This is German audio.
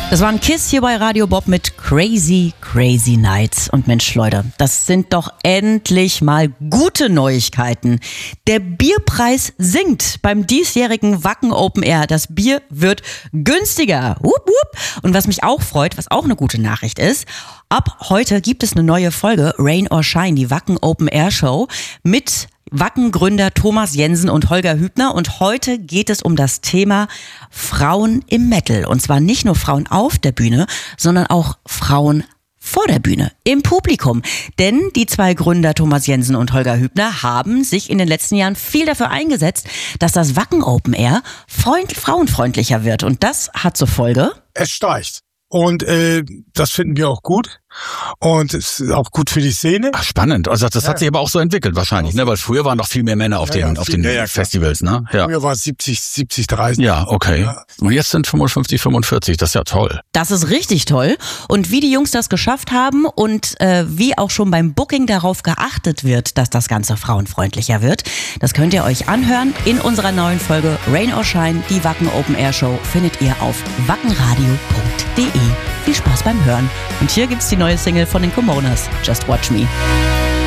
Das war ein Kiss hier bei Radio Bob mit Crazy, Crazy Nights. Und Mensch, Leute, das sind doch endlich mal gute Neuigkeiten. Der Bierpreis sinkt beim diesjährigen Wacken Open Air. Das Bier wird günstiger. Wupp, wupp. Und was mich auch freut, was auch eine gute Nachricht ist, ab heute gibt es eine neue Folge Rain or Shine, die Wacken Open Air Show mit Wacken-Gründer Thomas Jensen und Holger Hübner. Und heute geht es um das Thema Frauen im Metal. Und zwar nicht nur Frauen auf der Bühne, sondern auch Frauen vor der Bühne, im Publikum. Denn die zwei Gründer Thomas Jensen und Holger Hübner haben sich in den letzten Jahren viel dafür eingesetzt, dass das Wacken Open Air frauenfreundlicher wird. Und das hat zur Folge: Es steigt. Und das finden wir auch gut. Und es ist auch gut für die Szene. Ach, spannend. Also das hat sich aber auch so entwickelt wahrscheinlich, ne? Weil früher waren noch viel mehr Männer auf den Festivals, ne? Ja. Früher war es 70, 30. Ja, okay. Ja. Und jetzt sind 55, 45. Das ist ja toll. Das ist richtig toll. Und wie die Jungs das geschafft haben und wie auch schon beim Booking darauf geachtet wird, dass das Ganze frauenfreundlicher wird, das könnt ihr euch anhören in unserer neuen Folge Rain or Shine. Die Wacken Open Air Show findet ihr auf wackenradio.de. Viel Spaß beim Hören. Und hier gibt's die neue Single von den Comonas, Just Watch Me.